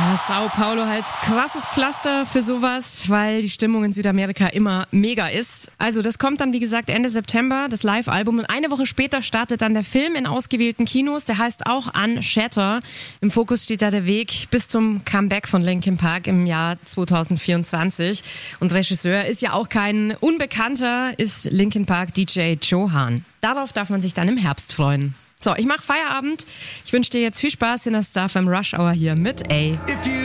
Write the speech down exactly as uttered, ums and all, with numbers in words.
Ja, Sao Paulo halt krasses Pflaster für sowas, weil die Stimmung in Südamerika immer mega ist. Also das kommt dann, wie gesagt, Ende September, das Live-Album. Und eine Woche später startet dann der Film in ausgewählten Kinos. Der heißt auch Unshatter. Im Fokus steht da der Weg bis zum Comeback von Linkin Park im Jahr zwanzig vierundzwanzig. Und Regisseur ist ja auch kein Unbekannter, ist Linkin Park D J Joe Hahn. Darauf darf man sich dann im Herbst freuen. So, ich mach Feierabend. Ich wünsche dir jetzt viel Spaß in der Star F M Rush Hour hier mit A.